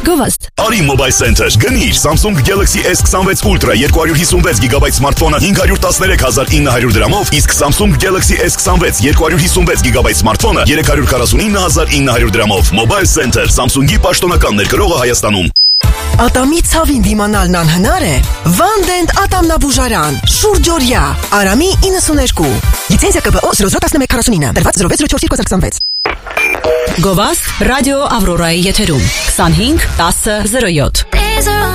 Գովաստ։ Արի Mobile Center, գնիր Samsung Galaxy S26 Ultra 256 GB սմարթֆոնը 513,900 դրամով, իսկ Samsung Galaxy S26 256 GB սմարթֆոնը 349,900 դրամով։ Mobile Center, Samsung-ի պաշտոնական ներկրողը Հայաստանում։ Ատամի ցավին դիմանալն անհնար է։ Վանդենտ ատամնաբուժարան, շուրջօրյա, Արամի 92։ Լիցենզիա ԿԲՕ 001149, դրված 06042026։ Գովաստ ռադիո Ավրորայի եթերում 25 10 07